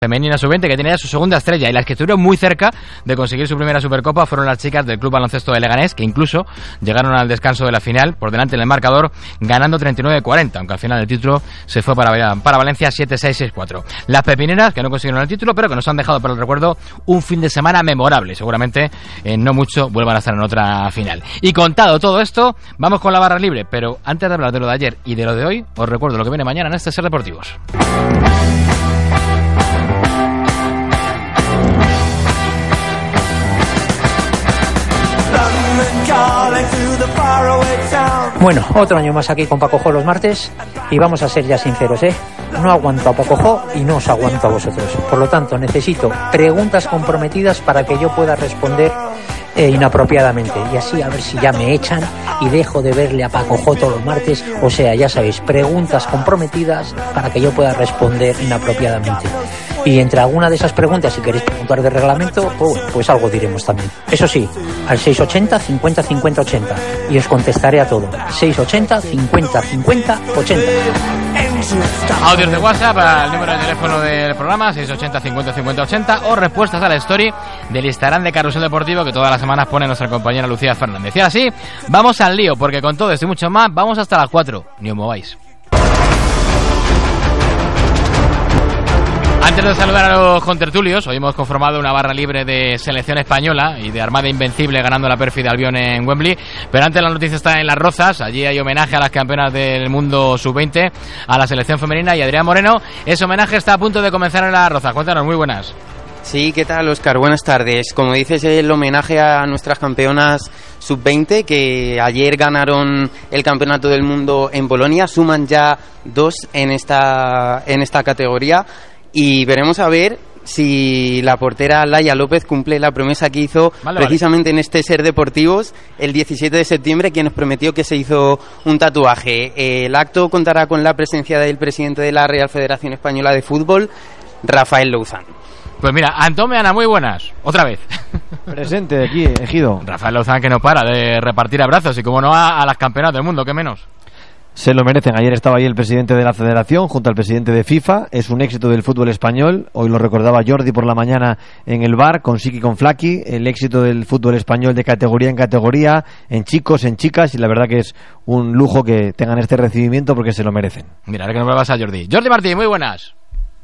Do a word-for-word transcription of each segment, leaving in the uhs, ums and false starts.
Femenina sub veinte, que tenía su segunda estrella, y las que estuvieron muy cerca de conseguir su primera Supercopa fueron las chicas del Club Baloncesto de Leganés, que incluso llegaron al descanso de la final por delante en el marcador, ganando treinta y nueve cuarenta, aunque al final el título se fue para, para Valencia siete seis seis cuatro. Las pepineras, que no consiguieron el título, pero que nos han dejado para el recuerdo un fin de semana memorable, seguramente en no mucho vuelvan a estar en otra final. Y contado todo esto, vamos con la barra libre, pero antes de hablar de lo de ayer y de lo de hoy, os recuerdo lo que viene mañana en este Ser Deportivos. Bueno, otro año más aquí con Paco Jo los martes, y vamos a ser ya sinceros, ¿eh? No aguanto a Paco Jo y no os aguanto a vosotros. Por lo tanto, necesito preguntas comprometidas para que yo pueda responder eh, inapropiadamente. Y así a ver si ya me echan y dejo de verle a Paco Jo todos los martes. O sea, ya sabéis, preguntas comprometidas para que yo pueda responder inapropiadamente. Y entre alguna de esas preguntas, si queréis preguntar de reglamento, pues, pues algo diremos también. Eso sí, al seis ochenta cincuenta cincuenta ochenta, y os contestaré a todo. seis ochenta cincuenta cincuenta ochenta. Audios de WhatsApp al número de teléfono del programa seis ochenta cincuenta cincuenta ochenta, o respuestas a la story del Instagram de Carrusel Deportivo que todas las semanas pone nuestra compañera Lucía Fernández. Y ahora sí, vamos al lío, porque con todo esto y mucho más vamos hasta las cuatro. Ni os mováis. Antes de saludar a los contertulios, hoy hemos conformado una barra libre de selección española y de Armada Invencible ganando la pérfida Albión en Wembley. Pero antes la noticia está en Las Rozas. Allí hay homenaje a las campeonas del mundo sub veinte, a la selección femenina y a Adrián Moreno. Ese homenaje está a punto de comenzar en Las Rozas. Cuéntanos, muy buenas. Sí, ¿qué tal, Óscar? Buenas tardes. Como dices, el homenaje a nuestras campeonas sub veinte que ayer ganaron el campeonato del mundo en Polonia. Suman ya dos en esta, en esta categoría. Y veremos a ver si la portera Laia López cumple la promesa que hizo vale, precisamente vale. en este Ser Deportivos el diecisiete de septiembre, quien nos prometió que se hizo un tatuaje. El acto contará con la presencia del presidente de la Real Federación Española de Fútbol, Rafael Louzán. Pues mira, Antón Meana, muy buenas, otra vez. Presente aquí, Ejido. Rafael Louzán, que no para de repartir abrazos, y como no a, a las campeonas del mundo, ¿qué menos? Se lo merecen. Ayer estaba ahí el presidente de la Federación junto al presidente de FIFA. Es un éxito del fútbol español. Hoy lo recordaba Jordi por la mañana en el bar con Siki y con Flaki. El éxito del fútbol español de categoría en categoría, en chicos, en chicas, y la verdad que es un lujo que tengan este recibimiento porque se lo merecen. Mira, ahora que no me vas a Jordi. Jordi Martín, muy buenas.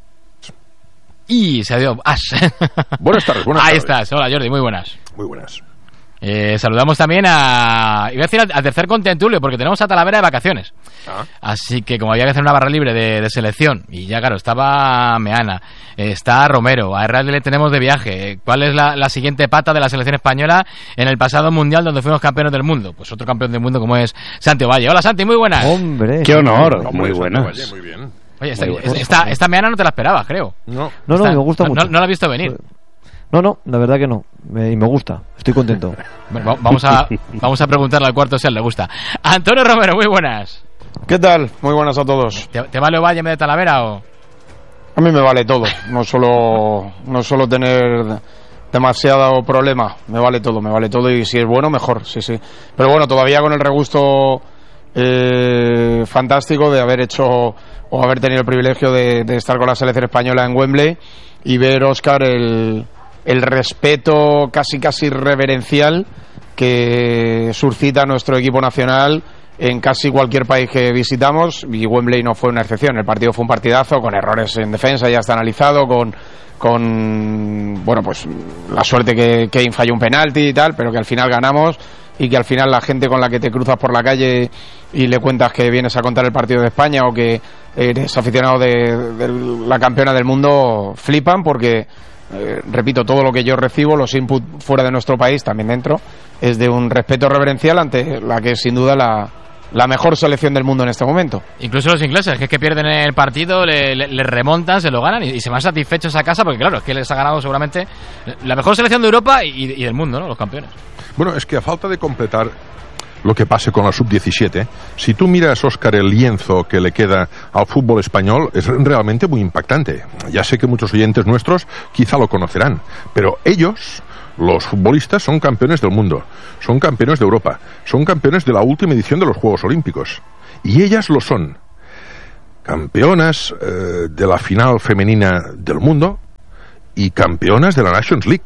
Y se ha ido As. Buenas tardes, buenas Ahí tardes. estás. Hola, Jordi, muy buenas. Muy buenas. Eh, saludamos también a, iba a decir al tercer contentulio, porque tenemos a Talavera de vacaciones. Ah. Así que como había que hacer una barra libre de, de selección, y ya claro, estaba Meana, está Romero, a Herrera le tenemos de viaje. ¿Cuál es la, la siguiente pata de la selección española en el pasado mundial donde fuimos campeones del mundo? Pues otro campeón del mundo como es Santi Ovalle. Hola Santi, muy buenas. Hombre, qué honor. Hombre, muy buenas. Ovalle, muy bien. Oye, esta, esta, esta Meana no te la esperabas, creo. No, no, esta, no me gusta no, mucho. No, no la he visto venir. No, no, la verdad que no. Me, y me gusta, estoy contento. Bueno, vamos a vamos a preguntarle al cuarto si a él le gusta. Antonio Romero, muy buenas. ¿Qué tal? Muy buenas a todos. ¿Te, te vale Ovalle en vez de Talavera o...? A mí me vale todo. No solo, no solo tener demasiado problema. Me vale todo, me vale todo. Y si es bueno, mejor, sí, sí. Pero bueno, todavía con el regusto eh, fantástico de haber hecho o haber tenido el privilegio de, de estar con la selección española en Wembley y ver, Óscar, el... el respeto casi casi reverencial que suscita nuestro equipo nacional en casi cualquier país que visitamos, y Wembley no fue una excepción. El partido fue un partidazo con errores en defensa, ya está analizado, con con bueno pues la suerte que Kane falló un penalti y tal, pero que al final ganamos, y que al final la gente con la que te cruzas por la calle y le cuentas que vienes a contar el partido de España o que eres aficionado de, de la campeona del mundo flipan, porque Eh, repito, todo lo que yo recibo, los inputs fuera de nuestro país, también dentro, es de un respeto reverencial ante la que es sin duda la, la mejor selección del mundo en este momento. Incluso los ingleses, que es que pierden el partido, le, le, le remontan, se lo ganan y, y se van satisfechos a casa, porque claro, es que les ha ganado seguramente la mejor selección de Europa y, y del mundo, ¿no? Los campeones. Bueno, es que a falta de completar lo que pase con la sub diecisiete, si tú miras, Óscar, el lienzo que le queda al fútbol español, es realmente muy impactante. Ya sé que muchos oyentes nuestros quizá lo conocerán, pero ellos, los futbolistas, son campeones del mundo, son campeones de Europa, son campeones de la última edición de los Juegos Olímpicos, y ellas lo son. Campeonas eh, de la final femenina del mundo, y campeonas de la Nations League.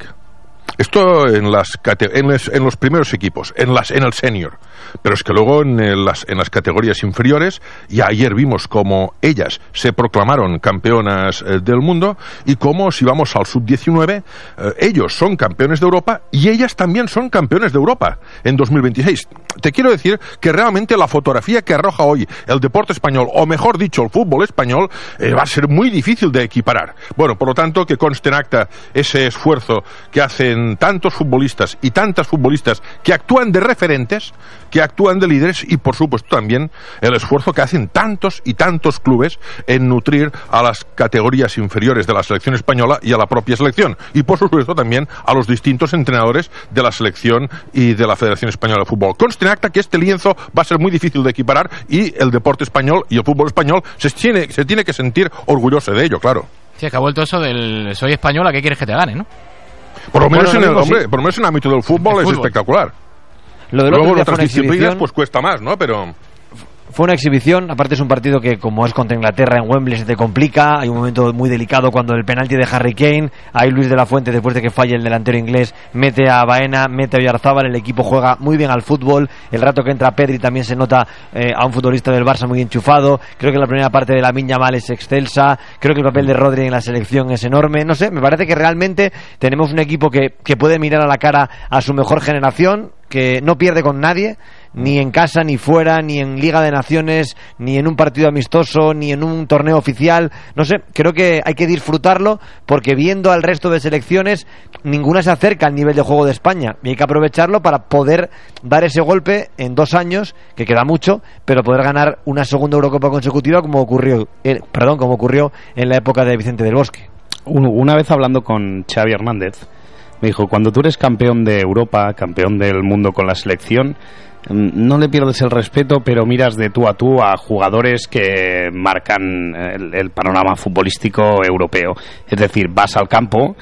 Esto en las en, les, en los primeros equipos, en las en el senior, pero es que luego en el, las en las categorías inferiores, y ayer vimos cómo ellas se proclamaron campeonas eh, del mundo, y cómo, si vamos al sub diecinueve, eh, ellos son campeones de Europa y ellas también son campeones de Europa en dos mil veintiséis. Te quiero decir que realmente la fotografía que arroja hoy el deporte español, o mejor dicho el fútbol español, eh, va a ser muy difícil de equiparar. Bueno, por lo tanto, que conste en acta ese esfuerzo que hacen tantos futbolistas y tantas futbolistas que actúan de referentes, que actúan de líderes, y por supuesto también el esfuerzo que hacen tantos y tantos clubes en nutrir a las categorías inferiores de la selección española y a la propia selección, y por supuesto también a los distintos entrenadores de la selección y de la Federación Española de Fútbol. Conste en acta que este lienzo va a ser muy difícil de equiparar, y el deporte español y el fútbol español se tiene, se tiene que sentir orgulloso de ello, claro. Sí, es que ha vuelto eso del soy español, ¿a qué quieres que te gane, no? Por lo menos bueno, en el mismo, hombre, sí. por lo menos en el ámbito del fútbol el es fútbol. espectacular. Lo del Luego otro en día otras fue una disciplinas exhibición. pues cuesta más, ¿no? Pero Fue una exhibición, aparte es un partido que, como es contra Inglaterra en Wembley, se te complica. Hay un momento muy delicado cuando el penalti de Harry Kane, ahí Luis de la Fuente, después de que falle el delantero inglés, mete a Baena, mete a Oyarzábal, el equipo juega muy bien al fútbol. El rato que entra Pedri también se nota eh, a un futbolista del Barça muy enchufado. Creo que la primera parte de Lamine Yamal es excelsa. Creo que el papel de Rodri en la selección es enorme. No sé, me parece que realmente tenemos un equipo que, que puede mirar a la cara a su mejor generación, que no pierde con nadie, ni en casa, ni fuera, ni en Liga de Naciones, ni en un partido amistoso, ni en un torneo oficial. No sé, creo que hay que disfrutarlo, porque viendo al resto de selecciones, ninguna se acerca al nivel de juego de España, y hay que aprovecharlo para poder dar ese golpe en dos años, que queda mucho, pero poder ganar una segunda Eurocopa consecutiva, como ocurrió, eh, perdón, como ocurrió en la época de Vicente del Bosque. Una vez hablando con Xavi Hernández, me dijo, cuando tú eres campeón de Europa, campeón del mundo con la selección, no le pierdes el respeto, pero miras de tú a tú a jugadores que marcan el, el panorama futbolístico europeo. Es decir, vas al campo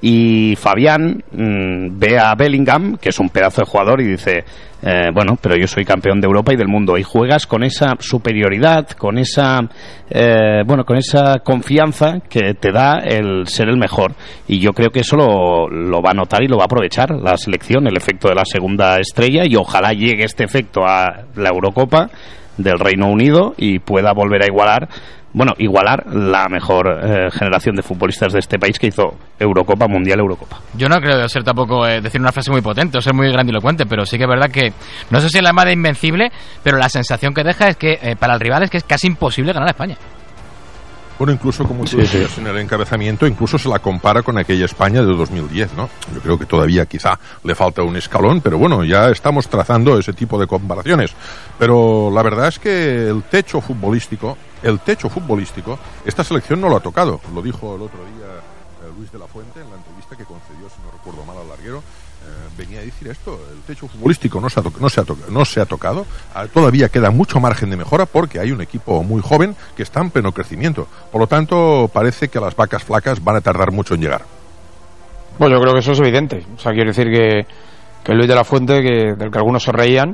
y Fabián mmm, ve a Bellingham, que es un pedazo de jugador, y dice, eh, bueno, pero yo soy campeón de Europa y del mundo, y juegas con esa superioridad, con esa eh, bueno, con esa confianza que te da el ser el mejor, y yo creo que eso lo, lo va a notar y lo va a aprovechar la selección, el efecto de la segunda estrella, y ojalá llegue este efecto a la Eurocopa del Reino Unido y pueda volver a igualar Bueno, igualar la mejor eh, generación de futbolistas de este país, que hizo Eurocopa, Mundial, Eurocopa. Yo no creo ser tampoco eh, decir una frase muy potente o ser muy grandilocuente, pero sí que es verdad que no sé si es la llamada invencible, pero la sensación que deja es que eh, para el rival es que es casi imposible ganar a España. Bueno, incluso como tú sí, decías sí. en el encabezamiento, incluso se la compara con aquella España de dos mil diez, ¿no? Yo creo que todavía quizá le falta un escalón, pero bueno, ya estamos trazando ese tipo de comparaciones. Pero la verdad es que el techo futbolístico, el techo futbolístico, esta selección no lo ha tocado. Lo dijo el otro día eh, Luis de la Fuente en la entrevista que concedió, si no recuerdo mal, al larguero. Venía a decir esto, el techo futbolístico no se ha, to- no se ha, to- no se ha tocado, ah, todavía queda mucho margen de mejora porque hay un equipo muy joven que está en pleno crecimiento, por lo tanto parece que las vacas flacas van a tardar mucho en llegar. Bueno, yo creo que eso es evidente, o sea, quiero decir que, que Luis de la Fuente, que, del que algunos se reían,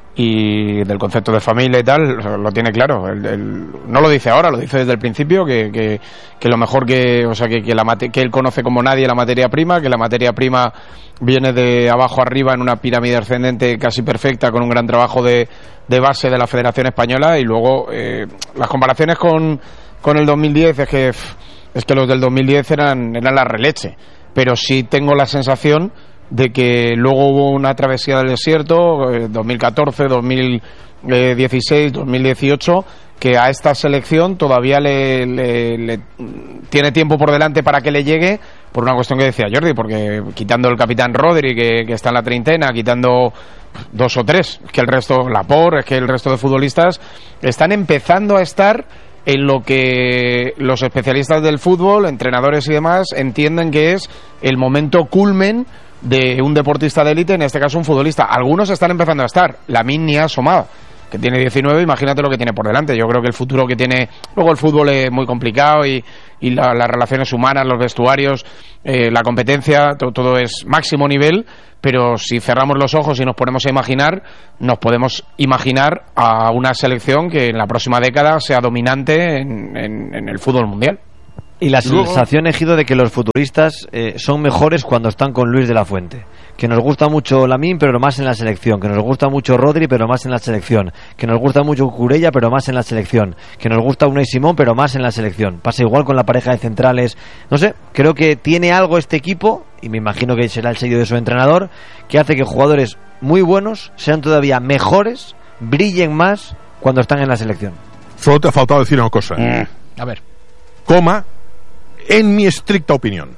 y del concepto de familia y tal, lo tiene claro. El, el, no lo dice ahora, lo dice desde el principio, que, que, que lo mejor que, o sea, que, que, la mate, que él conoce como nadie la materia prima, que la materia prima viene de abajo arriba en una pirámide ascendente casi perfecta, con un gran trabajo de, de base de la Federación Española, y luego eh, las comparaciones con, con el dos mil diez es que es que los del dos mil diez eran, eran la releche, pero sí tengo la sensación de que luego hubo una travesía del desierto, eh, dos mil catorce, dos mil dieciséis, dos mil dieciocho, que a esta selección todavía le, le, le tiene tiempo por delante para que le llegue, por una cuestión que decía Jordi, porque quitando el capitán Rodri, que, que está en la treintena, quitando dos o tres, es que el resto, Laporte, es que el resto de futbolistas están empezando a estar en lo que los especialistas del fútbol, entrenadores y demás, entienden que es el momento culmen de un deportista de élite, en este caso un futbolista. Algunos están empezando a estar, Lamine ni ha asomado, que tiene diecinueve, imagínate lo que tiene por delante. Yo creo que el futuro que tiene, luego el fútbol es muy complicado, y, y la, las relaciones humanas, los vestuarios, eh, la competencia, to, todo es máximo nivel, pero si cerramos los ojos y nos ponemos a imaginar, nos podemos imaginar a una selección que en la próxima década sea dominante en, en, en el fútbol mundial. Y la Luego- sensación, Ejido, de que los futuristas eh, son mejores cuando están con Luis de la Fuente. Que nos gusta mucho Lamine, pero más en la selección. Que nos gusta mucho Rodri, pero más en la selección. Que nos gusta mucho Cucurella, pero más en la selección. Que nos gusta Unai Simón, pero más en la selección. Pasa igual con la pareja de centrales. No sé, creo que tiene algo este equipo, y me imagino que será el sello de su entrenador, que hace que jugadores muy buenos sean todavía mejores, brillen más cuando están en la selección. Solo te ha faltado decir una cosa. Mm. A ver. Coma, en mi estricta opinión.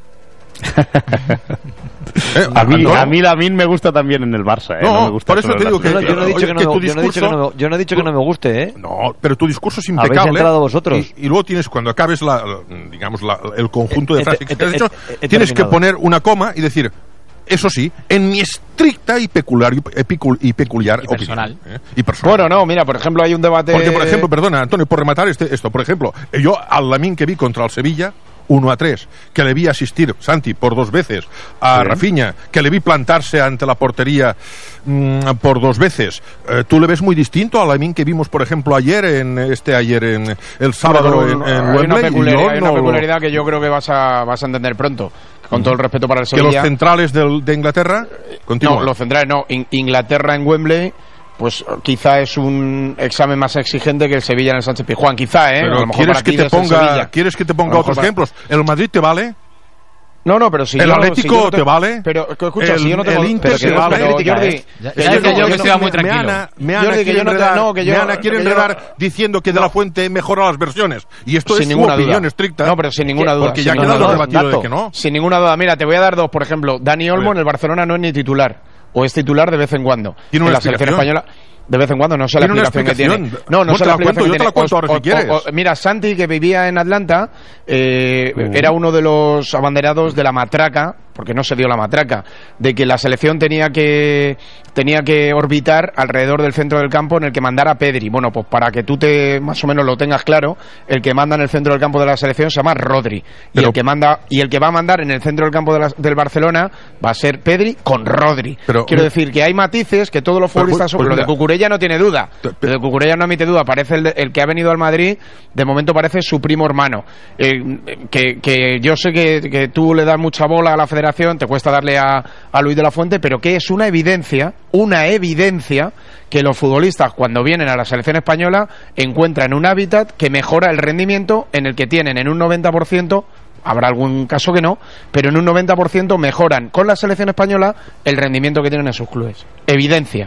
Eh, A mí, no, a mí Lamine me gusta también en el Barça. ¿eh? No, No me gusta por eso solo te en digo la que- Yo no, yo no he dicho oye, que no, que me- tu yo no he dicho que no me- yo no he dicho que no me guste, ¿eh? No, pero tu discurso es Habéis impecable. entrado vosotros. Y, y luego tienes, cuando acabes la, la- digamos, la- el conjunto de He- frases he- que has he- dicho, he- he tienes que terminado. poner una coma y decir, eso sí, en mi estricta y peculiar, y pecul- y peculiar Y opinión. personal. ¿eh? Y personal. Bueno, no, mira, por ejemplo, hay un debate... Porque, por ejemplo, perdona, Antonio, por rematar este, esto, por ejemplo, yo al Lamine que vi contra el Sevilla, uno a tres, que le vi asistir, Santi, por dos veces, a Sí. Rafinha, que le vi plantarse ante la portería mm, por dos veces, eh, ¿tú le ves muy distinto al Lamine que vimos, por ejemplo, ayer, en este ayer, en el sábado Pero en, en hay una Wembley? Y peculiaridad, yo hay una no lo- peculiaridad que yo creo que vas a, vas a entender pronto. Con todo el respeto para el que los Sevilla... centrales del- de Inglaterra, continúa. No, los centrales no. In- Inglaterra en Wembley, pues quizá es un examen más exigente que el Sevilla en el Sánchez Pizjuán. Quizá, ¿eh? Pero a lo mejor ¿quieres para que, ti te es el ponga, Sevilla. ¿quieres que te A ponga lo otros mejor para- ejemplos? ¿El Madrid te vale? No, no, pero si ¿El yo, Atlético si yo no te vale? Pero, que escucha, El- si yo no tengo... el Inter pero te que- vale? pero, Crítica, Jordi, ¿eh? Ya- que ya yo decía no- yo que no- estoy muy me, tranquilo. Ana, me Ana Jordi, que quiere yo no te- enredar, no, que yo- me Ana quiere que yo- enredar diciendo que De la Fuente mejora las versiones. Y esto Sin es su ninguna opinión duda. estricta. No, pero sin ninguna duda. Porque sin ya ha ninguna quedado duda. debatido Dato. de que no. Sin ninguna duda. Mira, te voy a dar dos. Por ejemplo, Dani Olmo ver. en el Barcelona no es ni titular. O es titular de vez en cuando. Tiene en una la selección explicación. española... De vez en cuando, no sé la Tiene una explicación que tiene. explicación. No, no Bueno, sé te la la cuento, explicación yo que te la tiene. cuento O- ahora si o- quieres. o- mira, Santi, que vivía en Atlanta, eh, era uno de los abanderados de la matraca, porque no se dio la matraca, de que la selección tenía que tenía que orbitar alrededor del centro del campo en el que mandara Pedri. Bueno, pues para que tú te más o menos lo tengas claro, el que manda en el centro del campo de la selección se llama Rodri. Y Pero- el que manda y el que va a mandar en el centro del campo de la- del Barcelona va a ser Pedri con Rodri. Pero- Quiero decir que hay matices que todos los Pues- futbolistas son. pues Lo de mira. Cucurella no tiene duda. Te- Lo de Cucurella no admite duda. Parece el, de- el que ha venido al Madrid, de momento parece su primo hermano. Eh, que, que yo sé que, que tú le das mucha bola a la federación, te cuesta darle a, a Luis de la Fuente, pero que es una evidencia, una evidencia que los futbolistas cuando vienen a la selección española encuentran un hábitat que mejora el rendimiento en el que tienen en un noventa por ciento. Habrá algún caso que no, pero en un noventa por ciento mejoran con la selección española el rendimiento que tienen en sus clubes. Evidencia.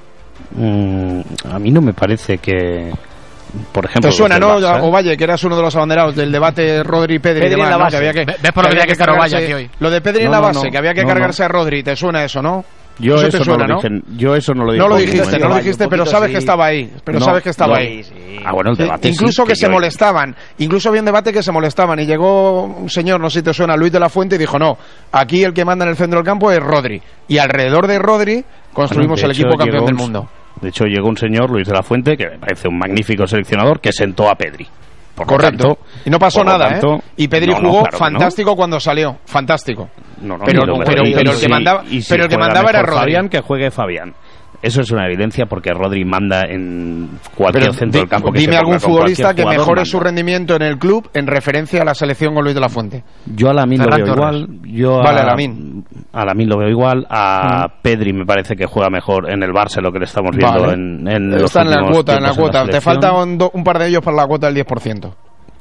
Mm, a mí no me parece que, por ejemplo, ¿Te suena, no? los del Barça- Ovalle, que eras uno de los abanderados del debate Rodri y Pedri, Pedri y demás, en la ¿no? base. Que había que, Ve- ves por lo que había tenía que estar Ovalle cargarse- aquí hoy. Lo de Pedri en No, la no, base, no. que había que No, cargarse no. a Rodri, ¿te suena eso, no? Yo Eso eso, te suena, no lo ¿no? dije, yo eso no lo dije. No lo en dijiste, ningún no lo momento. dijiste, un pero poquito sabes sí. que estaba ahí. Pero No, sabes que estaba no. ahí. Ah, bueno, el Sí, debate sí, incluso que, se yo- molestaban, incluso había un debate que se molestaban y llegó un señor, no sé si te suena, Luis de la Fuente, y dijo, no, aquí el que manda en el centro del campo es Rodri, y alrededor de Rodri construimos Bueno, de el equipo hecho, campeón llegó del un- mundo. De hecho, llegó un señor, Luis de la Fuente, que me parece un magnífico seleccionador, que sentó a Pedri. Por lo Correcto. tanto, Y no pasó por lo nada, tanto, ¿eh? Y Pedri no, no, jugó claro que no. fantástico cuando salió, fantástico. No, no, Pero- ni lo pero- veo. pero Y el que si- mandaba- y si pero el que juega mandaba era mejor Rodri. Fabián, que juegue Fabián. Eso es una evidencia porque Rodri manda en cualquier Pero centro di- del campo que dime se algún ponga con futbolista cualquier que jugador, mejore manda. su rendimiento en el club en referencia a la selección con Luis de la Fuente. Yo a Lamine lo Ferran veo Torres. igual. Yo Vale, a a Lamine. A Lamine lo veo igual. A Pedri me parece que juega mejor en el Barça, lo que le estamos viendo Vale. en, en los Está en la últimos cuota, en la tiempos cuota. Te selección. faltan do- un par de ellos para la cuota del diez por ciento.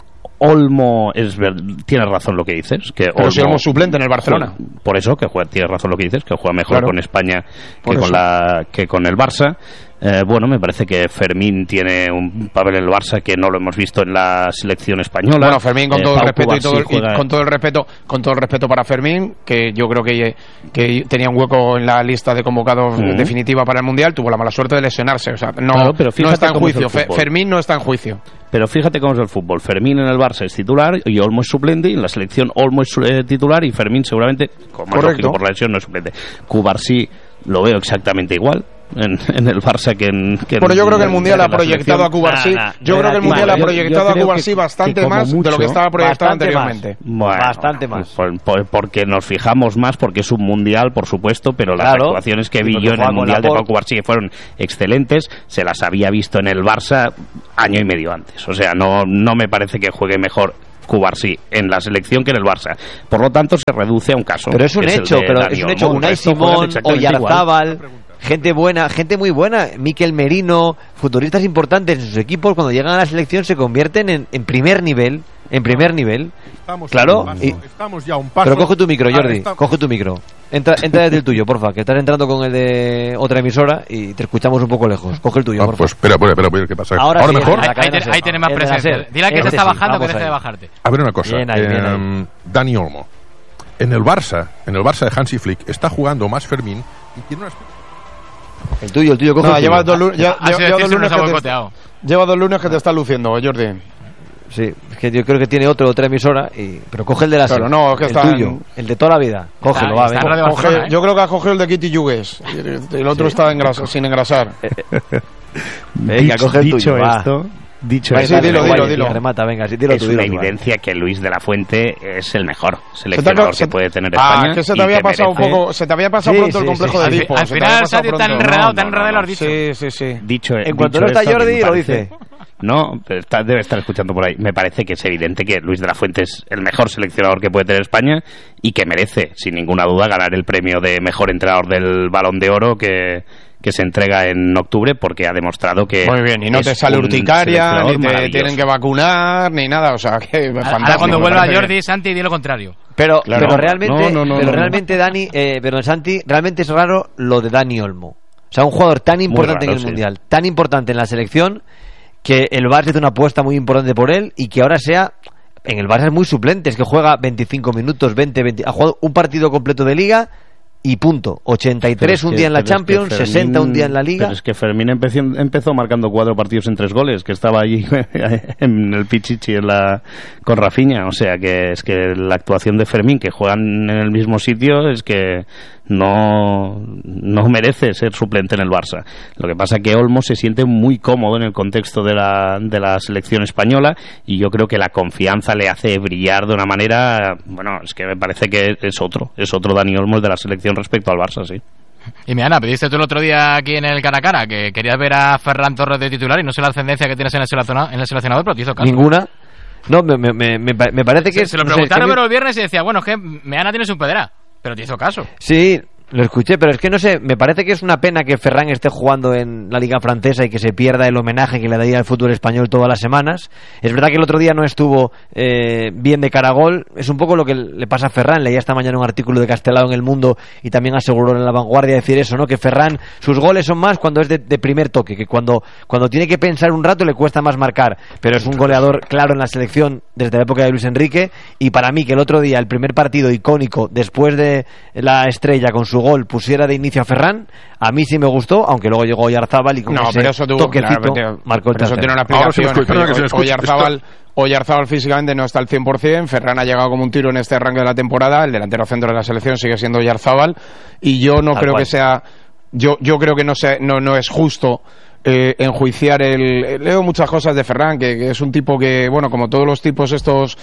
Olmo es ver, tienes razón lo que dices, que Pero si Olmo es suplente en el Barcelona. juega- por eso que juega, tienes razón lo que dices, que juega mejor Claro. con España Por que con eso. la que con el Barça. Eh, bueno, me parece que Fermín tiene un papel en el Barça que no lo hemos visto en la selección española. Bueno, Fermín, con Eh, todo el Pau respeto y Cubarsí todo el, y juega- con todo el respeto, con todo el respeto para Fermín, que yo creo que, que tenía un hueco en la lista de convocados Ujú. definitiva para el mundial, tuvo la mala suerte de lesionarse, o sea, no, Claro, pero no fíjate está en cómo es el juicio. Fe- fútbol. Fermín no está en juicio. Pero fíjate cómo es el fútbol. Fermín en el Barça es titular y Olmo es suplente, y en la selección Olmo es eh, titular y Fermín seguramente, como es Correcto. lógico por la lesión, no es suplente. Cubarsí lo veo exactamente igual en, en el Barça que en que Bueno, en- yo creo que el en mundial ha la proyectado a selección. Cubarsí. Nah, nah, Yo creo que el relativo. mundial ha Yo- yo proyectado a creo Cubarsí que- bastante que como más de lo que mucho- estaba proyectado bastante más. anteriormente. Bueno, Bastante más. por- por- porque nos fijamos más, porque es un mundial, por supuesto, pero las Claro. actuaciones que Y vi porque yo en juega el con mundial de Laporte. Pau Cubarsí, que fueron excelentes, se las había visto en el Barça año y medio antes. O sea, no, no me parece que juegue mejor Cubarsí en la selección que en el Barça. Por lo tanto, se reduce a un caso. Pero es un hecho, pero Dani es un hecho. Unai Simón, Oyarzábal, gente buena, gente muy buena, Mikel Merino, futbolistas importantes en sus equipos, cuando llegan a la selección se convierten en, en primer nivel, en primer nivel. Estamos claro, paso, y, estamos ya a un paso. Pero coge tu micro, Jordi, estamos... coge tu micro. Entra, entra desde el tuyo, porfa, que estás entrando con el de otra emisora y te escuchamos un poco lejos. Coge el tuyo, ah, porfa. Pues espera, espera, espera, ¿qué pasa? Ahora, Ahora sí, mejor. Ahí, ahí, ahí tienes más presencia. Dile que este te está sí, bajando que deje ahí. de bajarte. A ver una cosa. Bien ahí, eh, bien ahí. Dani Olmo. En el Barça, en el Barça de Hansi Flick, está jugando más Fermín y tiene unas... El tuyo, el tuyo, coge No, el lleva tuyo. dos, lu- ya- Ha sido lleva dos decir, lunes nos ha que te, boicoteado. lleva dos lunes que te está luciendo, Jordi. Sí, es que yo creo que tiene otro, otra emisora, y, pero coge el de la Claro, SER, no, es que el está tuyo, en- el de toda la vida. Cógelo, Está- va, está en venga. Radio Coge- Barcelona, ¿eh? Yo creo que ha cogido el de Kitty Yugues. El otro está engrasa- sin engrasar. Venga, Dicho- coge el dicho tuyo, va. esto, dicho Venga, sí, esto, dilo, guay, dilo, que dilo. remata, venga, sí, dilo es tú, una dilo tú, va. evidencia que Luis de la Fuente es el mejor Se te ha- seleccionador se- que puede tener Ah, España. que se y te había que pasado un merece- poco, se te había pasado Sí, pronto el sí, complejo sí, de sí. Edipo. Al se te había final, pasado Sadio, tan pronto. enredado, No, tan no, enredado no, lo has dicho. Sí, sí, sí. Dicho, En cuanto dicho no está esto, Jordi, me lo parece- dice. No, pero está- debe estar escuchando por ahí. Me parece que es evidente que Luis de la Fuente es el mejor seleccionador que puede tener España y que merece, sin ninguna duda, ganar el premio de mejor entrenador del Balón de Oro que, que se entrega en octubre, porque ha demostrado que Muy bien, y no es te sale un urticaria, seleccionador ni te maravilloso. tienen que vacunar, ni nada, o sea, que Ahora fantástico. cuando me vuelva parece Jordi, bien. Santi, di lo contrario. Pero, Claro. pero realmente, No, no, no, pero no, realmente Dani, eh, pero Santi, realmente es raro lo de Dani Olmo. O sea, un jugador tan importante raro, en el sí. Mundial, tan importante en la selección, que el Barça hizo una apuesta muy importante por él y que ahora sea... En el Barça es muy suplente, es que juega veinticinco minutos, veinte, veinte... Ha jugado un partido completo de Liga y punto. ochenta y tres Pero es un que- día en la pero es que Champions, Fermín- sesenta un día en la Liga. Pero es que Fermín empezó, empezó marcando cuatro partidos en tres goles, que estaba allí en el Pichichi en la, con Rafinha. O sea, que es que la actuación de Fermín, que juegan en el mismo sitio, es que no, no merece ser suplente en el Barça. Lo que pasa es que Olmo se siente muy cómodo en el contexto de la, de la selección española y yo creo que la confianza le hace brillar de una manera, bueno, es que me parece que es otro, es otro Dani Olmo el de la selección respecto al Barça, sí. Y Meana, pediste tú el otro día aquí en el cara a cara que querías ver a Ferran Torres de titular y no sé la ascendencia que tienes en el seleccionador, en el seleccionador, pero te hizo caso. Ninguna. No, me, me, me, me pa- me parece que... Se, es- se lo no sé, preguntaron es que pero el viernes y decía, bueno, es que Meana tiene su pedera, pero te hizo caso. Sí, lo escuché, pero es que no sé, me parece que es una pena que Ferran esté jugando en la Liga Francesa y que se pierda el homenaje que le daría al fútbol español todas las semanas. Es verdad que el otro día no estuvo eh, bien de cara a gol, es un poco lo que le pasa a Ferran. Leía esta mañana un artículo de Castelao en El Mundo y también aseguró en La Vanguardia decir eso, ¿no? Que Ferran, sus goles son más cuando es de, de primer toque, que cuando, cuando tiene que pensar un rato le cuesta más marcar, pero es un goleador claro en la selección desde la época de Luis Enrique. Y para mí que el otro día, el primer partido icónico después de la estrella con su gol pusiera de inicio a Ferran, a mí sí me gustó, aunque luego llegó Oyarzábal y con No, ese pero eso tuvo toquecito claro, marcó el pero eso tercero. tiene una Ahora se me explicación. escucha, perdona que se me escuche. Oyarzábal, Oyarzábal físicamente no está al cien por ciento, Ferran ha llegado como un tiro en este arranque de la temporada, el delantero centro de la selección sigue siendo Oyarzábal y yo no Tal creo cual. que sea yo yo creo que no sea, no no es justo eh, enjuiciar el eh, leo muchas cosas de Ferran que, que es un tipo que bueno, como todos los tipos estos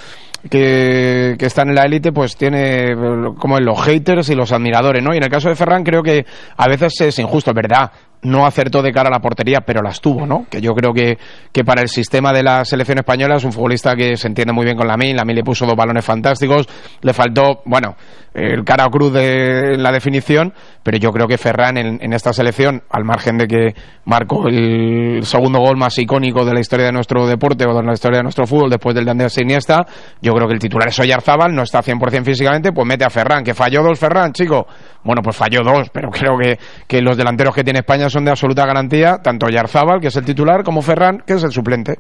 que, que están en la élite, pues tiene eh, como los haters y los admiradores, ¿no? Y en el caso de Ferran creo que a veces es injusto, es verdad, no acertó de cara a la portería, pero las tuvo, ¿no? Que yo creo que, que para el sistema de la selección española es un futbolista que se entiende muy bien con Lamine. Lamine le puso dos balones fantásticos, le faltó, bueno, el cara o cruz de la definición, pero yo creo que Ferran en, en esta selección, al margen de que marcó el segundo gol más icónico de la historia de nuestro deporte o de la historia de nuestro fútbol después del de Andrés Iniesta, yo creo que el titular es Oyarzábal, no está cien por ciento físicamente, pues mete a Ferran, que falló dos Ferran, chico. Bueno, pues falló dos, pero creo que, que los delanteros que tiene España son de absoluta garantía, tanto Oyarzábal, que es el titular, como Ferran, que es el suplente.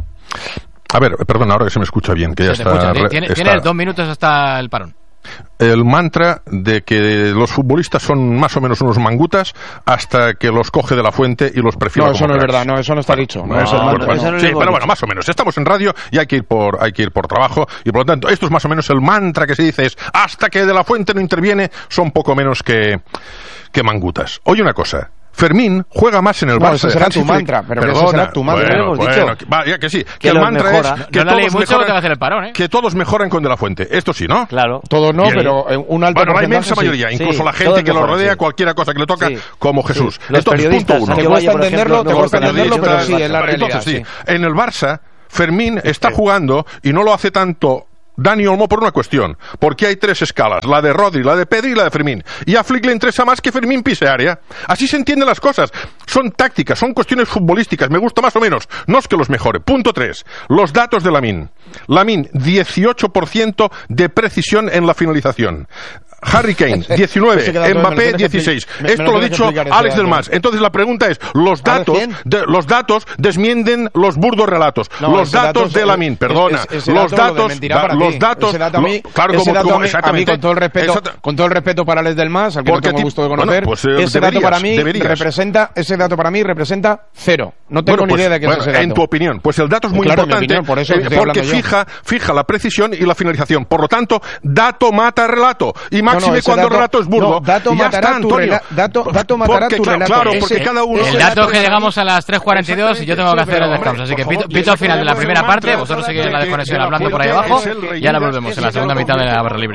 A ver, perdón, ahora que se me escucha bien, que ya Se te está, escucha. re- Tienes, está- tienes dos minutos hasta el parón. el mantra de que los futbolistas son más o menos unos mangutas hasta que los coge de la fuente y los perfila No, eso como no es cracks. verdad, no, eso no está dicho. No, Bueno, es el bueno, mantra. bueno, eso no lo sí, hemos pero bueno, dicho. más o menos. Estamos en radio y hay que ir por hay que ir por trabajo y por lo tanto esto es más o menos el mantra que se dice es hasta que de la fuente no interviene son poco menos que que mangutas. Oye una cosa. Fermín juega más en el No, Barça ese de será Hansi tu Flick. mantra, pero que ese Perdona, será tu mantra, bueno, lo hemos bueno, dicho. que- va, ya que sí, que, Que el los mantra mejora. es que No la leí todos mucho, mejoran, te va a hacer el parón, ¿eh? que todos mejoran con De la Fuente. Esto sí, ¿no? Claro. Todos no, Bien. pero eh, un alto Bueno, la porcentaje inmensa sí. mayoría, incluso Sí, la gente todos que lo mejoran, rodea, sí. cualquiera cosa que le toca, Sí. como Jesús. Los Entonces, periodistas, punto uno. Te Santiago cuesta Valle, por entenderlo, ejemplo, te no cuesta gustan entenderlo, los pero periodistas sí, es la del Barça. realidad. Entonces, sí, sí. en el Barça, Fermín está jugando y no lo hace tanto Dani Olmo por una cuestión, porque hay tres escalas, la de Rodri, la de Pedri y la de Fermín, y a Flick le interesa más que Fermín pise área. Así se entienden las cosas, son tácticas, son cuestiones futbolísticas, me gusta más o menos, no es que los mejore. Punto tres, los datos de Lamine. Lamine, dieciocho por ciento de precisión en la finalización. Harry Kane, diecinueve, Mbappé, dieciséis. Esto lo ha dicho Alex del Mas. Entonces la pregunta es, los datos de, los datos desmienten los burdos relatos. No, los datos de Lamine, perdona. Es, es, los datos, da, los datos, dato a mí, claro, como, dato como, a mí, exactamente. A mí, con todo el respeto, Exact... con todo el respeto para Alex del Mas, al que no tengo el gusto de conocer, bueno, pues, eh, ese dato para mí deberías. representa, ese dato para mí representa cero. No tengo bueno, pues, ni idea de qué bueno, es ese dato. En tu opinión, pues el dato es muy claro, importante, opinión, por eso eh, porque fija, fija la precisión y la finalización. Por lo tanto, dato mata relato y máxime cuando el relato es burdo. No, dato, matará tu rela, dato, dato matará porque, tu relato. Claro, porque ese, cada uno... El dato que llegamos a las tres cuarenta y dos y yo tengo que hacer el descanso. Así que pito, pito al final de la primera parte, vosotros seguís en la desconexión hablando por ahí abajo y ahora volvemos en la segunda mitad de la barra libre.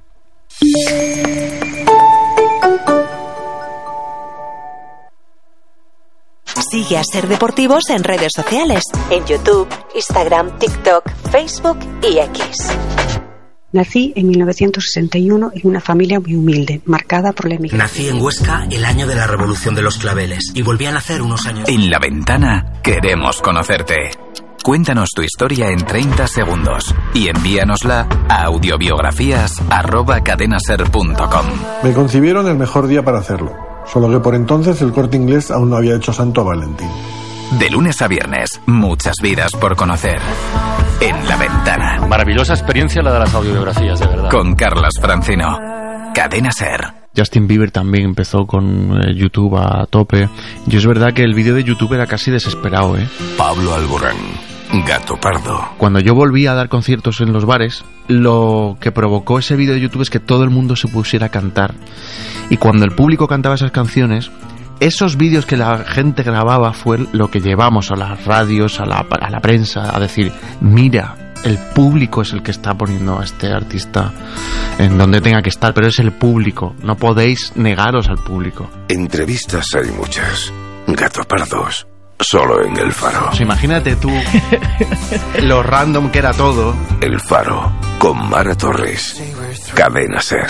Sigue a Ser Deportivos en redes sociales, en YouTube, Instagram, TikTok, Facebook y X. Nací en mil novecientos sesenta y uno en una familia muy humilde, marcada por la emigración. Nací en Huesca el año de la Revolución de los Claveles y volví a nacer unos años. En La Ventana queremos conocerte. Cuéntanos tu historia en treinta segundos y envíanosla a audiobiografías arroba cadenaser punto com. Me concibieron el mejor día para hacerlo, solo que por entonces el Corte Inglés aún no había hecho santo a Valentín. De lunes a viernes, muchas vidas por conocer. En La Ventana. Maravillosa experiencia la de las audiobiografías, de verdad. Con Carlas Francino. Cadena Ser. Justin Bieber también empezó con eh, YouTube a tope. Y es verdad que el vídeo de YouTube era casi desesperado, ¿eh? Pablo Alborán. Gato Pardo. Cuando yo volví a dar conciertos en los bares, lo que provocó ese vídeo de YouTube es que todo el mundo se pusiera a cantar. Y cuando el público cantaba esas canciones, esos vídeos que la gente grababa fue lo que llevamos a las radios, a la, a la prensa, a decir, mira, el público es el que está poniendo a este artista en donde tenga que estar, pero es el público, no podéis negaros al público. Entrevistas hay muchas, Gato Pardos, solo en El Faro. Pues imagínate tú lo random que era todo. El Faro, con Mara Torres, Cadena Ser.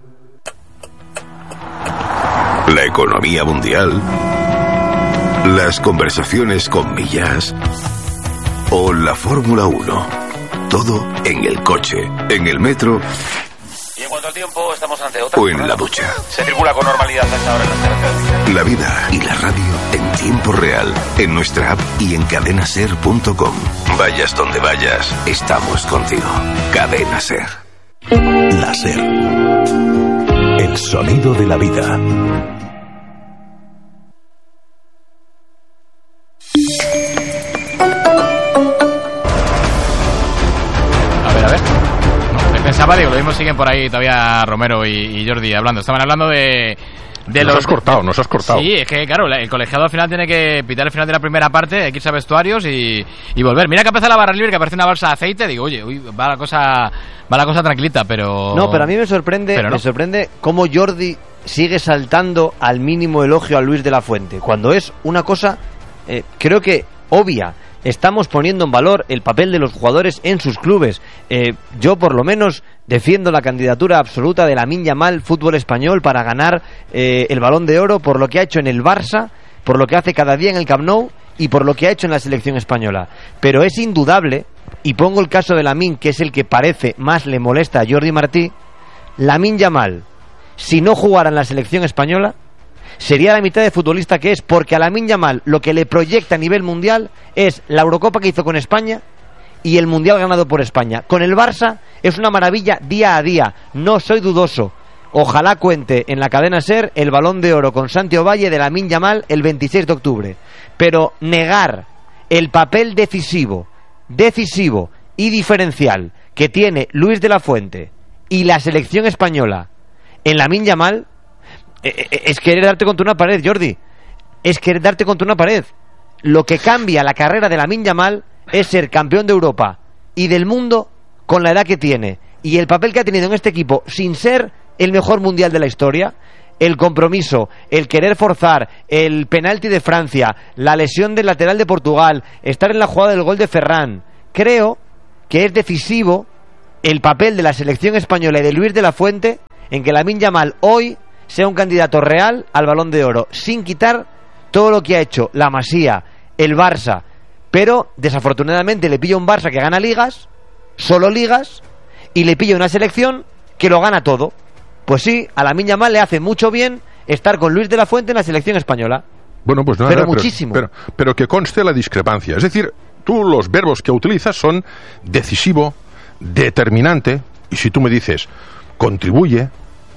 La economía mundial, las conversaciones con Millas o la Fórmula uno. Todo en el coche, en el metro y en cuanto al tiempo estamos ante otra o en la ducha. Se circula con normalidad hasta ahora en las carreteras. La vida y la radio en tiempo real, en nuestra app y en cadenaser punto com. Vayas donde vayas, estamos contigo. Cadena Ser. La Ser. El sonido de la vida. Pensaba, digo, lo mismo siguen por ahí todavía Romero y, y Jordi hablando. Estaban hablando de... de nos los, has cortado, nos has cortado. Sí, es que claro, el colegiado al final tiene que pitar el final de la primera parte, hay que irse a vestuarios y, y volver. Mira que empieza la barra libre, que aparece una bolsa de aceite. Digo, oye, uy, va la cosa va la cosa tranquilita, pero... No, pero a mí me sorprende, no. me sorprende cómo Jordi sigue saltando al mínimo elogio a Luis de la Fuente, cuando es una cosa, eh, creo que obvia. Estamos poniendo en valor el papel de los jugadores en sus clubes. Eh, yo, por lo menos, defiendo la candidatura absoluta de Lamine Yamal, fútbol español, para ganar eh, el Balón de Oro por lo que ha hecho en el Barça, por lo que hace cada día en el Camp Nou y por lo que ha hecho en la selección española. Pero es indudable, y pongo el caso de Lamine, que es el que parece más le molesta a Jordi Martí, Lamine Yamal, si no jugara en la selección española, sería la mitad de futbolista que es, porque a Lamine Yamal lo que le proyecta a nivel mundial es la Eurocopa que hizo con España y el Mundial ganado por España. Con el Barça es una maravilla día a día, no soy dudoso. Ojalá cuente en la cadena SER el Balón de Oro con Santi Ovalle de Lamine Yamal el veintiséis de octubre. Pero negar el papel decisivo, decisivo y diferencial que tiene Luis de la Fuente y la selección española en Lamine Yamal es querer darte contra una pared, Jordi. Es querer darte contra una pared. Lo que cambia la carrera de Lamine Yamal es ser campeón de Europa y del mundo con la edad que tiene y el papel que ha tenido en este equipo sin ser el mejor mundial de la historia. el compromiso, el querer forzar, el penalti de Francia, la lesión del lateral de Portugal, estar en la jugada del gol de Ferran, creo que es decisivo el papel de la selección española y de Luis de la Fuente en que Lamine Yamal hoy sea un candidato real al Balón de Oro, sin quitar todo lo que ha hecho la Masía, el Barça, pero desafortunadamente le pilla un Barça que gana ligas, solo ligas, y le pilla una selección que lo gana todo. Pues sí, a Lamine Yamal le hace mucho bien estar con Luis de la Fuente en la selección española. Bueno, pues nada, pero pero, muchísimo. Pero, pero que conste la discrepancia. Es decir, tú los verbos que utilizas son decisivo, determinante, y si tú me dices contribuye,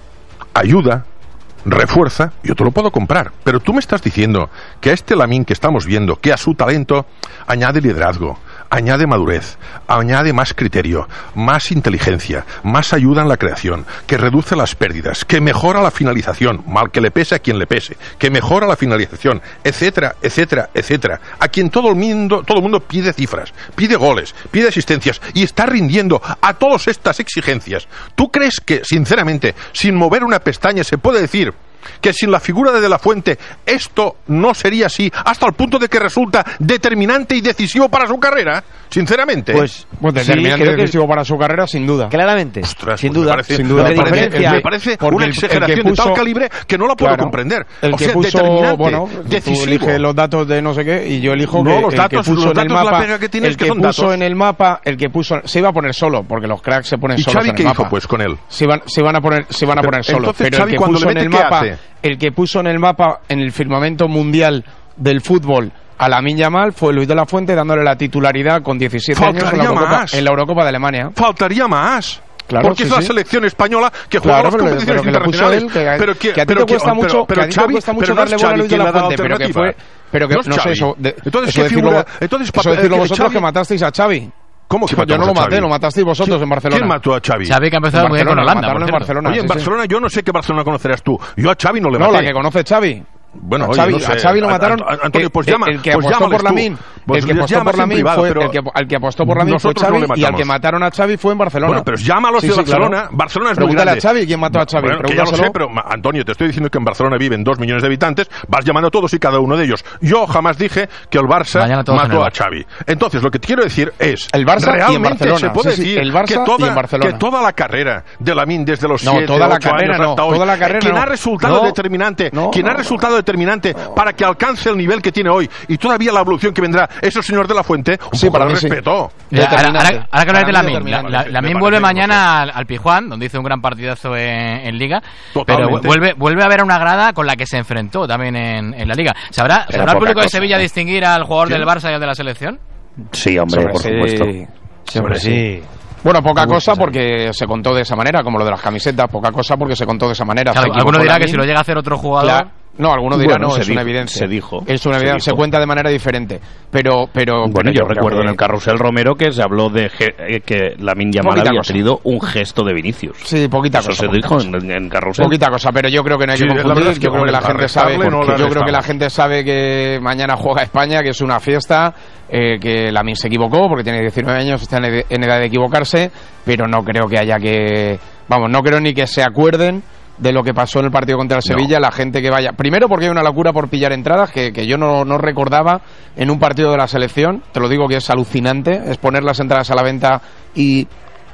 ayuda, refuerza, yo te lo puedo comprar. Pero tú me estás diciendo que a este Lamine que estamos viendo, que a su talento añade liderazgo, añade madurez, añade más criterio, más inteligencia, más ayuda en la creación, que reduce las pérdidas, que mejora la finalización, mal que le pese a quien le pese, que mejora la finalización, etcétera, etcétera, etcétera, a quien todo el mundo, todo el mundo pide cifras, pide goles, pide asistencias y está rindiendo a todas estas exigencias. ¿Tú crees que, sinceramente, sin mover una pestaña se puede decir que sin la figura de De la Fuente esto no sería así hasta el punto de que resulta determinante y decisivo para su carrera? Sinceramente. Pues, pues determinante sí, y decisivo que... para su carrera, sin duda. Claramente. Ostras, sin, pues duda. Me parece, sin duda. Me parece, el, me parece una exageración puso, de tal calibre que no la puedo claro, comprender. El o que sea, puso, determinante, bueno, decisivo. Tú eliges los datos de no sé qué y yo elijo no, que los el datos, que puso los en el datos, mapa, la pega que tienes, el que, que son puso datos. en el mapa, el que puso, se iba a poner solo, porque los cracks se ponen ¿Y solos Xavi en qué el mapa. hizo pues con él? Se iban, se iban a poner, se iban a poner pero, solos. Pero Xavi, el que cuando puso le mete, en el mapa, hace? el que puso en el mapa, en el firmamento mundial del fútbol a Lamine Yamal fue Luis de la Fuente, dándole la titularidad con diecisiete años en la, Eurocopa, en la Eurocopa de Alemania. Faltaría más. Claro, porque sí, es la sí. selección española que juega claro, las competiciones pero, pero internacionales. Él, que, pero que, que a ti pero te cuesta que, mucho, pero, pero que a ti Xavi, te cuesta mucho no darle bola a Luis de la Fuente, pero que fue, pero que no, es no sé eso. De, entonces, eso ¿qué decirlo, figura? Entonces, eso decirlo que vosotros Xavi... que matasteis a Xavi. ¿Cómo que yo no lo maté, lo matasteis vosotros en Barcelona. ¿Quién mató a Xavi? Xavi que ha empezado muy bien con Holanda. En Barcelona, Oye, en Barcelona yo no sé qué Barcelona conocerás tú. Yo a Xavi no le maté. No, la que conoce Xavi. Bueno, a oye, Xavi, no sé. a Xavi lo mataron. A, a, Antonio, pues el, llama, el que pues apostó por Lamine, pues el que apostó por Lamine fue el que, al que apostó por Lamine fue Xavi no y al que mataron a Xavi fue en Barcelona. Bueno, pero llámalo sí, de sí, Barcelona. Claro. Barcelona es muy grande. Pregúntale a Xavi quién mató a Xavi. Bueno, que ya lo sé, pero Antonio, te estoy diciendo que en Barcelona viven dos millones de habitantes. Vas llamando a todos y cada uno de ellos. Yo jamás dije que el Barça mató a Xavi. Entonces, lo que te quiero decir es el Barça realmente y en Barcelona. se puede sí, sí, decir el Barça que toda, y en Barcelona. que toda la carrera de Lamine desde los no, siete, toda la ocho carrera, años no, hasta hoy, toda la carrera, quien no. ha resultado no, determinante, no, quien no, ha resultado determinante no. para que alcance el nivel que tiene hoy y todavía la evolución que vendrá, eso señor de la Fuente, un sí, poco para de mí respeto. Sí. Ahora, ahora, ahora que hablas de Lamine, la, Lamine vuelve parece, mañana al, al Pijuán, donde hizo un gran partidazo en, en Liga, Totalmente. pero vuelve vuelve a ver una grada con la que se enfrentó también en, en la Liga. ¿Sabrá, ¿sabrá el público cosa. de Sevilla distinguir al jugador ¿Sí? del Barça y al de la selección? Sí, hombre, Sobre por sí. supuesto. Siempre sí. sí. Bueno, poca cosa porque se contó de esa manera, como lo de las camisetas, poca cosa porque se contó de esa manera. Claro, alguno dirá que si lo llega a hacer otro jugador... Claro. No, algunos dirán, bueno, no, es dijo, una evidencia. Se dijo. Es una evidencia, se, se cuenta de manera diferente. Pero, pero bueno, pero yo, yo recuerdo que... en el Carrusel Romero que se habló de ge que Lamine Yamal había cosa. tenido un gesto de Vinicius. Sí, poquita Eso cosa. se dijo en, en Carrusel. Poquita cosa, pero yo creo que no hay sí, que confundir. es que yo creo que la gente sabe, no yo creo que la gente sabe que mañana juega España, que es una fiesta, eh, que Lamine se equivocó porque tiene diecinueve años, está en edad de equivocarse, pero no creo que haya que, vamos, no creo ni que se acuerden de lo que pasó en el partido contra el Sevilla, no. La gente que vaya. Primero porque hay una locura por pillar entradas que, que yo no, no recordaba en un partido de la selección. Te lo digo que es alucinante. Es poner las entradas a la venta y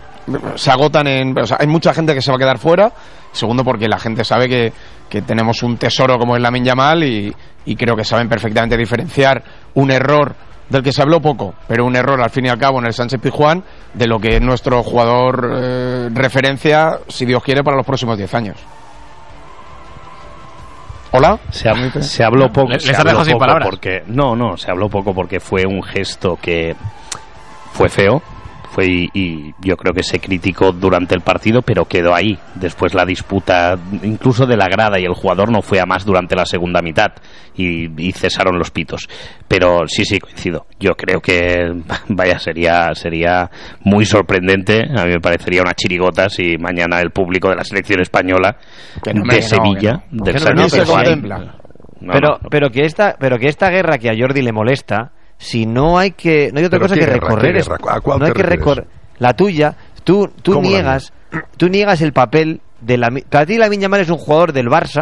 se agotan en... O sea, hay mucha gente que se va a quedar fuera. Segundo porque la gente sabe que, que tenemos un tesoro como es Lamine Yamal y, y creo que saben perfectamente diferenciar un error del que se habló poco, pero un error al fin y al cabo en el Sánchez Pizjuán de lo que es nuestro jugador eh, referencia, si Dios quiere, para los próximos diez años. ¿Hola? Se, ha, se habló poco, ¿Les se ha habló sin poco palabras? porque no, no, se habló poco porque fue un gesto que fue feo. Fue y, y yo creo que se criticó durante el partido, pero quedó ahí. Después la disputa, incluso de la grada y el jugador, no fue a más durante la segunda mitad y, y cesaron los pitos. Pero sí, sí, coincido. Yo creo que, vaya, sería sería muy sorprendente. A mí me parecería una chirigota si mañana el público de la selección española no me, de Sevilla, no, del no, no se contempla. No, pero, no. pero que esta, pero que esta guerra que a Jordi le molesta. Si no hay que, no hay otra cosa que guerra, recorrer, es, no hay que recorrer la tuya. Tú, tú niegas, tú niegas el papel de la. Para ti Lamine Yamal es un jugador del Barça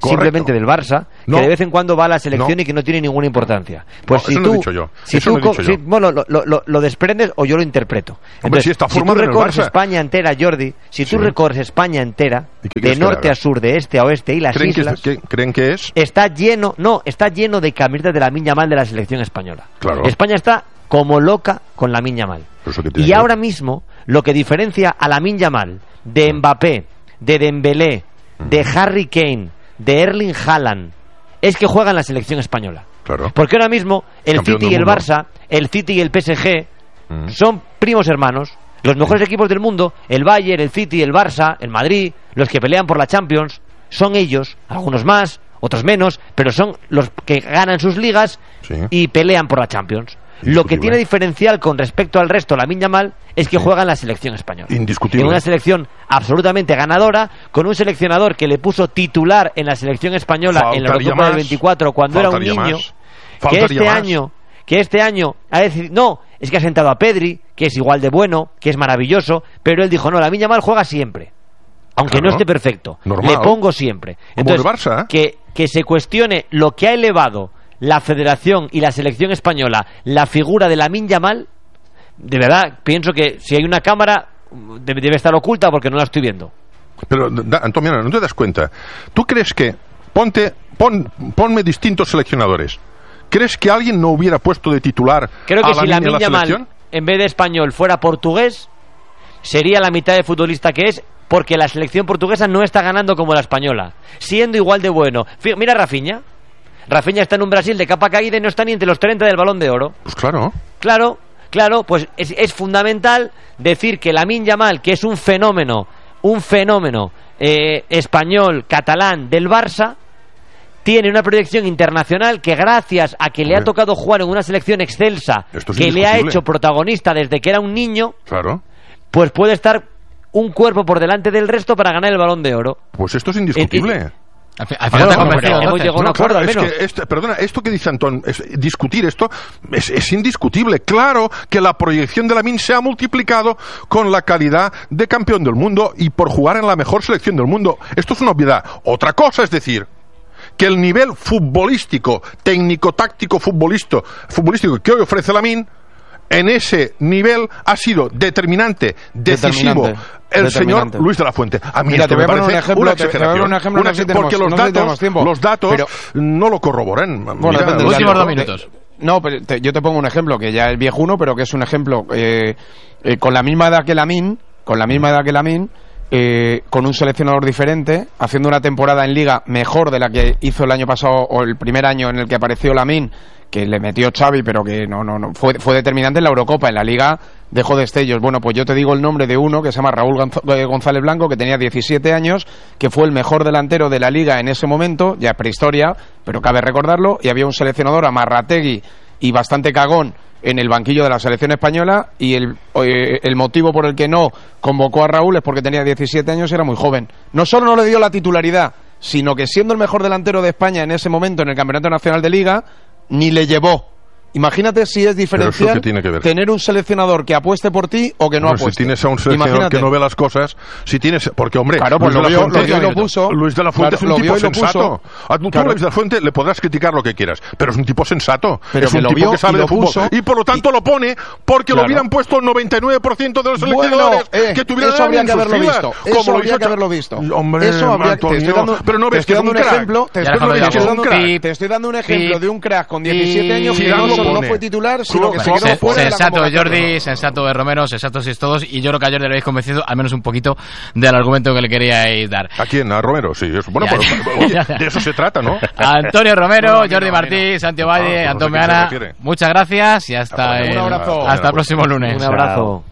simplemente del Barça, no. que de vez en cuando va a la selección no. y que no tiene ninguna importancia. Pues no, si eso tú, no he dicho yo. si eso tú, no he dicho si, yo. bueno, lo, lo, lo, lo desprendes o yo lo interpreto. Entonces, Hombre, si, está si tú recorres España entera, Jordi, si tú sí. recorres España entera, de norte a sur, de este a oeste y las ¿Creen islas, que, que, ¿creen que es? Está lleno, no, está lleno de camisetas de Lamine Yamal de la selección española. Claro. España está como loca con Lamine Yamal. Y ahora mismo, lo que diferencia a Lamine Yamal de Mbappé, de Dembélé, de Harry Kane, de Erling Haaland, es que juega en la selección española. Claro. Porque ahora mismo el Campeón City y el mundo. Barça, el City y el P S G mm. son primos hermanos. Los mejores mm. equipos del mundo, el Bayern, el City, el Barça, el Madrid, los que pelean por la Champions, son ellos, algunos más, otros menos, pero son los que ganan sus ligas sí. y pelean por la Champions. Lo que tiene diferencial con respecto al resto, Lamine Yamal, es que sí. juega en la selección española. Indiscutible. En una selección absolutamente ganadora, con un seleccionador que le puso titular en la selección española Faltaría en la Eurocopa del veinticuatro cuando Faltaría era un niño, que este más. año, que este año ha decidido, no, es que ha sentado a Pedri, que es igual de bueno, que es maravilloso, pero él dijo, no, Lamine Yamal juega siempre. Aunque claro. no esté perfecto, Normal. le pongo siempre. Entonces, Como el Barça, ¿eh? que, que se cuestione lo que ha elevado la Federación y la selección española, la figura de Lamine Yamal, de verdad, pienso que si hay una cámara debe, debe estar oculta porque no la estoy viendo. Pero, da, Antonio, no te das cuenta. ¿Tú crees que, ponte, pon, ponme distintos seleccionadores, ¿crees que alguien no hubiera puesto de titular Creo que a si Lamine Lamine Yamal, en vez de español, fuera portugués, sería la mitad de futbolista que es, porque la selección portuguesa no está ganando como la española, siendo igual de bueno. Fí- Mira Rafinha. Rafinha está en un Brasil de capa caída y no está ni entre los treinta del Balón de Oro. Pues claro. Claro, claro, pues es, es fundamental decir que Lamine Yamal, que es un fenómeno, un fenómeno eh, español, catalán del Barça, tiene una proyección internacional que gracias a que le ha tocado jugar en una selección excelsa, que le ha hecho protagonista desde que era un niño, claro, pues puede estar un cuerpo por delante del resto para ganar el Balón de Oro. Pues esto es indiscutible. Eh, eh, Al final bueno, te convencido, hemos llegado a un acuerdo, al menos. Es que este, perdona, esto que dice Antón, es, discutir esto es, es indiscutible. Claro que la proyección de Lamine se ha multiplicado con la calidad de campeón del mundo y por jugar en la mejor selección del mundo. Esto es una obviedad. Otra cosa es decir que el nivel futbolístico, técnico-táctico futbolístico, futbolístico que hoy ofrece Lamine, en ese nivel ha sido determinante, decisivo, determinante, el determinante. señor Luis de la Fuente. A mí Mira, te voy a poner un ejemplo, una te, te voy a poner un ejemplo una, no sé si tenemos, porque los no sé si datos, tiempo, los datos pero, no lo corroboran. Bueno, Mira, depende, últimos dale, dos minutos. No, pero te, yo te pongo un ejemplo que ya es viejuno, pero que es un ejemplo eh, eh, con la misma edad que Lamine, con la misma edad que Lamine, eh, con un seleccionador diferente, haciendo una temporada en Liga mejor de la que hizo el año pasado o el primer año en el que apareció Lamine, que le metió Xavi, pero que no, no, no fue, fue determinante en la Eurocopa. En la Liga dejó destellos. Bueno, pues yo te digo el nombre de uno que se llama Raúl González Blanco, que tenía diecisiete años, que fue el mejor delantero de la Liga en ese momento, ya prehistoria, pero cabe recordarlo, y había un seleccionador, Amarrategui, y bastante cagón en el banquillo de la selección española, y el, eh, el motivo por el que no convocó a Raúl es porque tenía diecisiete años y era muy joven. No solo no le dio la titularidad, sino que siendo el mejor delantero de España en ese momento en el Campeonato Nacional de Liga, ni le llevó. Imagínate si es diferencial tener un seleccionador que apueste por ti o que no bueno, apueste. Si tienes a un seleccionador Imagínate. que no ve las cosas, si tienes, porque hombre, claro, pues Luis, lo de vio, la Fuente, lo vio y lo puso. Luis de la Fuente Claro, es un tipo sensato. A tú, claro. Luis de la Fuente le podrás criticar lo que quieras, pero es un tipo sensato. Pero es que un lo tipo vio que sabe y lo de fútbol. puso. Y por lo tanto Y, lo pone porque claro. lo hubieran puesto el noventa y nueve por ciento de los seleccionadores bueno, eh, que tuvieran eso habría en que sus haberlo filas, visto. como Eso lo habría hizo que haberlo visto. Hombre, eso habría Antonio, te estoy dando, pero no ves te que estoy es un dando un crack. ejemplo, te estoy, no ves que es un crack. te estoy dando un ejemplo de un crack con diecisiete años que Zidane no lo solo no pone. fue titular, sino que se Claro. quedó fuera de la Sensato de convocatoria. Jordi, sensato de Romero, sensato sois todos, y yo creo que ayer le habéis convencido al menos un poquito del argumento que le queríais dar. ¿A quién? ¿A Romero? Sí, eso. Bueno, Ya, pero, ya, oye, ya. de eso se trata, ¿no? Antonio Romero, Bueno, Jordi no, Martí, no. Santiago Valle, Ah, Antón no sé a qué se Meana, refiere. muchas gracias y hasta, Un el, abrazo. hasta el próximo lunes. Un abrazo.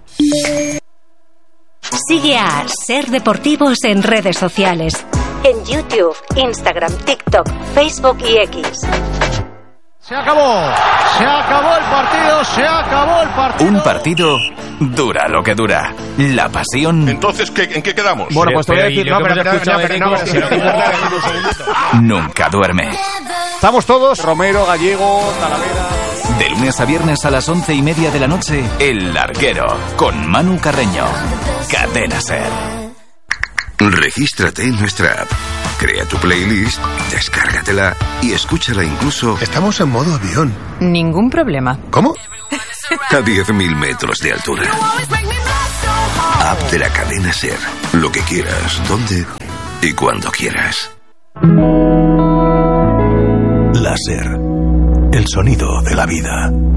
Sigue a Ser Deportivos en redes sociales. En YouTube, Instagram, TikTok, Facebook y X. Se acabó, se acabó el partido, se acabó el partido. Un partido dura lo que dura. La pasión Entonces, ¿qué, ¿en qué quedamos? Bueno, pues te voy a decir, Pero, no, pero, pero, pero, pero, pero, no, pero, pero, pero, pero, pero, nunca duerme. Estamos todos, Romero, Gallego, Talavera. De lunes a viernes a las once y media de la noche, El Larguero, con Manu Carreño. Cadena Ser. Regístrate en nuestra app. Crea tu playlist, descárgatela y escúchala incluso... Estamos en modo avión. Ningún problema. ¿Cómo? A diez mil metros de altura. App de la cadena SER. Lo que quieras, donde y cuando quieras. La SER. El sonido de la vida.